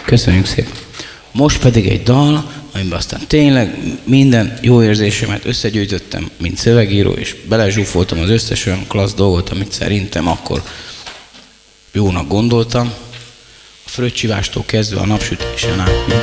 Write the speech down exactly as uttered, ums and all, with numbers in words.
Köszönjük szépen. Most pedig egy dal, amiben aztán tényleg minden jó érzésemet összegyűjtöttem, mint szövegíró, és belezsúfoltam az összes olyan klassz dolgot, amit szerintem akkor jónak gondoltam. A fröccsivástól kezdve a napsütésen át.